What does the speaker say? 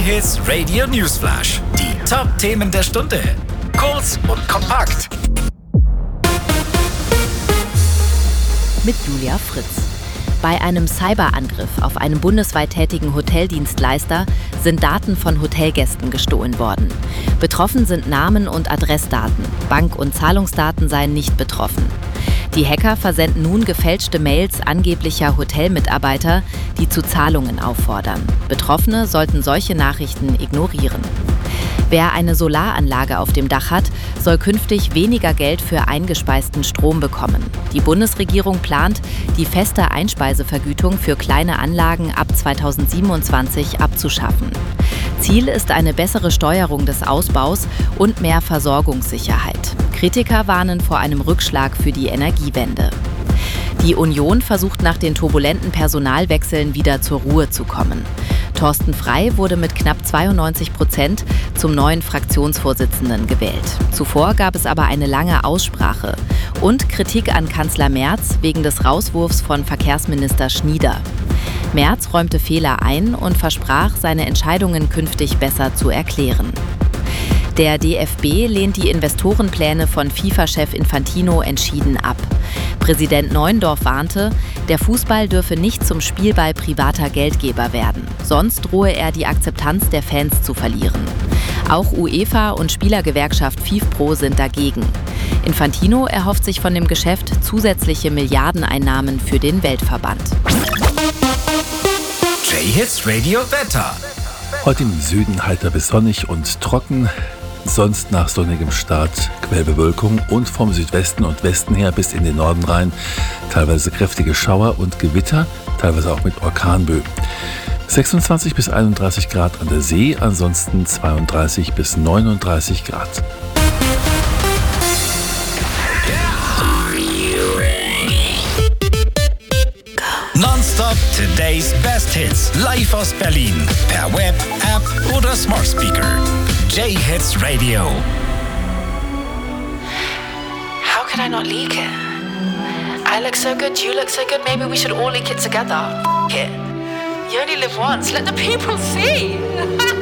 J-Hits Radio Newsflash. Die Top-Themen der Stunde. Kurz und kompakt. Mit Julia Fritz. Bei einem Cyberangriff auf einen bundesweit tätigen Hoteldienstleister sind Daten von Hotelgästen gestohlen worden. Betroffen sind Namen und Adressdaten. Bank- und Zahlungsdaten seien nicht betroffen. Die Hacker versenden nun gefälschte Mails angeblicher Hotelmitarbeiter, die zu Zahlungen auffordern. Betroffene sollten solche Nachrichten ignorieren. Wer eine Solaranlage auf dem Dach hat, soll künftig weniger Geld für eingespeisten Strom bekommen. Die Bundesregierung plant, die feste Einspeisevergütung für kleine Anlagen ab 2027 abzuschaffen. Ziel ist eine bessere Steuerung des Ausbaus und mehr Versorgungssicherheit. Kritiker warnen vor einem Rückschlag für die Energiewende. Die Union versucht nach den turbulenten Personalwechseln wieder zur Ruhe zu kommen. Thorsten Frey wurde mit knapp 92% zum neuen Fraktionsvorsitzenden gewählt. Zuvor gab es aber eine lange Aussprache und Kritik an Kanzler Merz wegen des Rauswurfs von Verkehrsminister Schnieder. Merz räumte Fehler ein und versprach, seine Entscheidungen künftig besser zu erklären. Der DFB lehnt die Investorenpläne von FIFA-Chef Infantino entschieden ab. Präsident Neuendorf warnte, der Fußball dürfe nicht zum Spielball privater Geldgeber werden. Sonst drohe er die Akzeptanz der Fans zu verlieren. Auch UEFA und Spielergewerkschaft FIFPro sind dagegen. Infantino erhofft sich von dem Geschäft zusätzliche Milliardeneinnahmen für den Weltverband. J-Hits Radio Wetter. Heute im Süden heiter bis sonnig und trocken. Sonst nach sonnigem Start Quellbewölkung und vom Südwesten und Westen her bis in den Norden rein teilweise kräftige Schauer und Gewitter, teilweise auch mit Orkanböen. 26 bis 31 Grad an der See, ansonsten 32 bis 39 Grad. Nonstop Today's Best Hits. Live aus Berlin. Per Web, App oder Smart Speaker. J-Hits Radio. How could I not leak it? I look so good, you look so good, maybe we should all leak it together. F it. You only live once, let the people see.